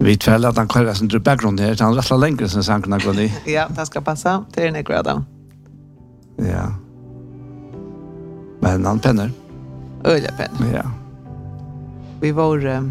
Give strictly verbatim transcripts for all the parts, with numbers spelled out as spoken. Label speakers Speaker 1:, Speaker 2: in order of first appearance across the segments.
Speaker 1: Vi tvärlar att han kör sin background här, han rattlar längre sen sankarna går ni.
Speaker 2: Ja, det ska passa. Det är en gröda.
Speaker 1: Ja. Men han penner.
Speaker 2: Öliga penner.
Speaker 1: Ja.
Speaker 2: Vi var um,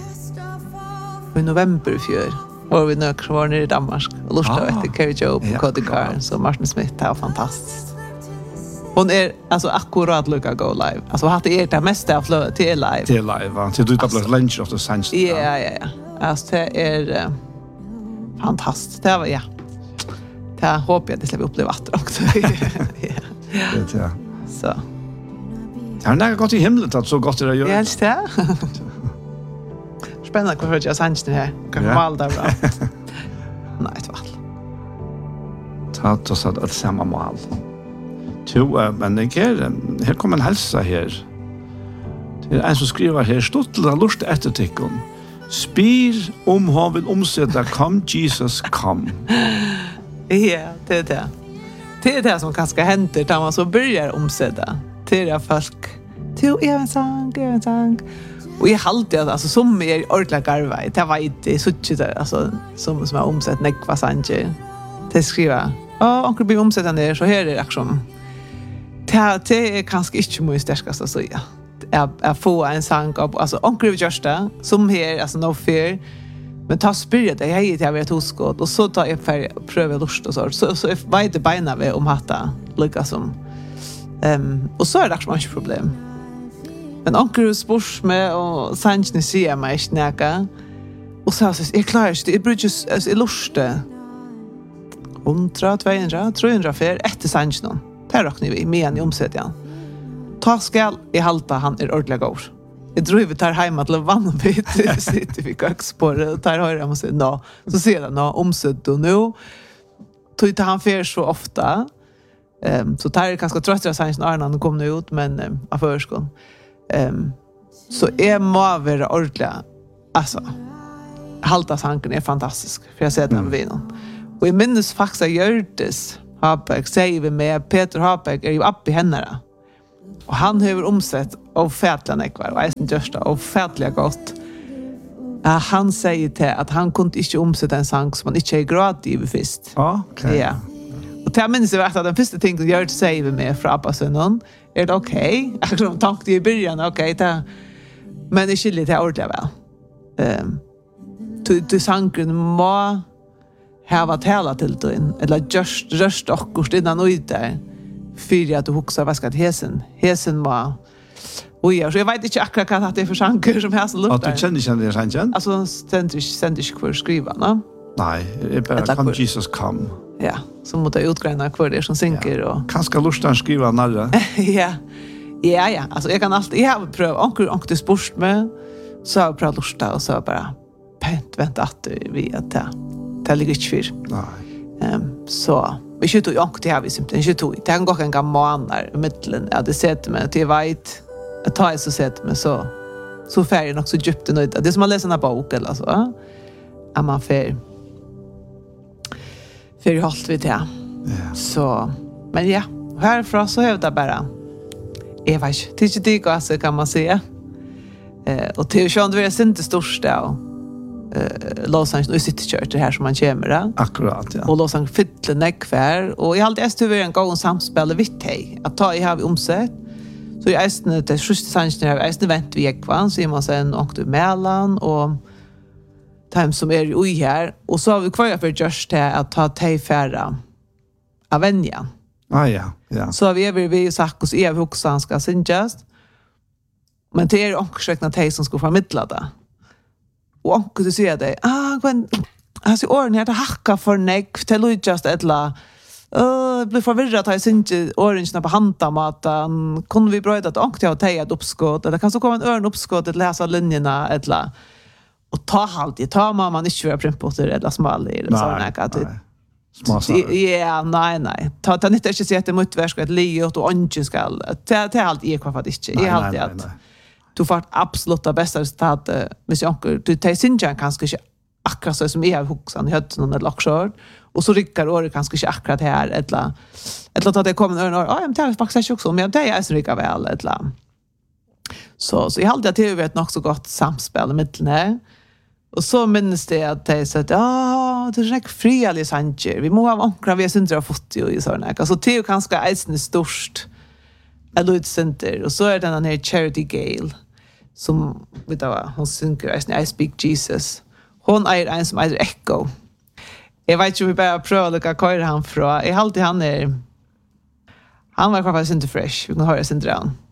Speaker 2: i november i fjör. Var vi nöker var nere i Danmark och lustade ah, efter Carrie Joe på Cody Carr. Så Martin Smith, det var fantastiskt. Hon är alltså akkurat lika go live. Alltså hade er det mesta av flödet till live.
Speaker 1: Till live, va? Till du tar blivit lunch of the sunset.
Speaker 2: Ja, ja, ja. Alltså det är uh, fantastiskt. Det var, ja. Det hoppas jag det ska vi uppleva att också. Ja.
Speaker 1: Det ja.
Speaker 2: Så.
Speaker 1: Det har nära gått i himlen att så gott det gör.
Speaker 2: Ja, det. Spännande vad jag sanns nu här. Kan man väl där bra. Nej, det var.
Speaker 1: Ta då så att samma mål. To, men det är här kommer en hälsa här. Det är en som skriver här stottla lust efter tickon. Spyr om han vill omsätta come Jesus come.
Speaker 2: Ja, det är det. Det är det som kanske händer när man så börjar omsätta. Till det folk. Till en sång, en sång. Och jag alltid alltså som är ordentligt garva. Det var inte så tjute alltså som som har omsatt nekva sanger. Det skriva. Ja, onkel blir omsatt ner så här är det liksom. Det det är kanske inte mycket starkast så ja. Jag jag får en sång av alltså onkel Justa som här alltså no fear. Men ta spirit jag är jag vet hos god och så tar jag för pröva lust och så så så är det beina vi om hatta lika som ehm och så är det också inte problem. Men onkel spurs med och sanjni ser mig snäka. Och så så är klart det är just as illuste. hundra, tvåhundra, trehundra för efter sanjnon. Där räknar vi med en omsättning. Ta skall i halta han är ordentligt god. Jag tror vi tar hem att vanligt sitter vi köksbordet tar höra och säger nå. Så ser det nå omsätt och nu tog han för så ofta. Ehm um, så tar det ganska tröttra sanjnon Arnan kom nu ut men um, av förskon. Ehm så är må vara ordentligt. Alltså halta sanken är fantastisk för jag ser den med någon. Och i minnes faktiskt Gördes Habeck säger vi med Peter Habeck är ju upp i henne. Och han har omsett av fätlarna kvar och är just av fätliga gott. Uh, han säger till att han kunde inte omsätta en sång som han inte är gratis i först.
Speaker 1: Ja, okej.
Speaker 2: Ja. Och till jag minns jag att den första ting som Gördes säger vi med från Abbasönnen är det okej? Okay? Jag tror tänkte i början okej okay, men det skiljer till ordentligt väl. Ehm um, till sången må hava tala till den eller just röst och innan och där för att du huxar vad ska det hesen hesen var och jag så jag vet inte akkurat vad det är för sanger som här så luktar.
Speaker 1: Att du känner inte den sangen?
Speaker 2: Alltså ständigt ständigt för skriva, va?
Speaker 1: Nej, det är bara come Jesus come.
Speaker 2: Ja, så måste jag utgräna kvar det som synker och
Speaker 1: kanske lustan skriva narra.
Speaker 2: Ja. Ja, ja, alltså jag kan alltid jag har prövat onkel onkel sport med så har jag prövat lusta och så bara pent vänta att vi att det det ligger inte för. Nej. Ehm så vi skjuter ju onkel det har vi simpelt inte tog. Det kan gå en gammal månader i mitten. Ja, det sett men till vet att ta så sett men så så färgen också djupt nöjd. Det som man läser en bok eller så. Ja, man fär för halt vi det. Ja. Så men ja, härifrån så är det bara jag vet inte, det är inte det kan man säga. Eh, och till och med det är inte största eh, Los Angeles City Church det här som man kommer där.
Speaker 1: Akkurat, ja.
Speaker 2: Och Los Angeles fyller näckvär. Och jag har alltid över en gång samspel vitt hej. Att ta i har vi omsett. Så jag är det sjuste sanningen här. Jag är vänt vi ekvan. Så är man sen åkte i Mälan och time som är i här. Och så har vi kvar för just det att ta tej färra av vänjan.
Speaker 1: Ah, ja, ja.
Speaker 2: Så vi är vi sagt oss är vi också han ska synjas. Men det är också räkna tej som ska förmedla det. Och onkel du ser det. Ah, men alltså ordning att hacka för neck till just ettla. Eh, blir förvirrad att jag synte orange på handamaten. Kunde vi bröda att onkel har tejat uppskott eller kan så komma en örn uppskott att läsa linjerna ettla. Och ta halt, ta mamma inte för printposter eller smal eller så där att ja, nej, nej. Ta, ta inte inte se att det måste vara ett liot och ungen ska. Det det är allt är kvar för det inte. Jag alltid att du får absolut det bästa resultatet. Men jag onkel, du tar sin chans kanske inte akkurat så som jag har huxan i hött någon eller också. Och så rycker året kanske inte akkurat här eller eller att det kommer en år. Ja, men det är faktiskt också men det är så rycka väl eller. Så så jag alltid att det är ett nog så gott samspel med det. Och så minns det att det så att ja, det är rätt fria lisanger. Vi må ha ankra vi har syndra fått ju i såna. Alltså det är ju ganska eisne störst. Elut Center och så är den här Charity Gale som vet du hon synger I Speak Jesus. Hon är en som är Echo. Jag vet ju vi bara pröva lucka köra han från. Jag alltid han är han var faktiskt inte fresh. Vi kan höra sin drön.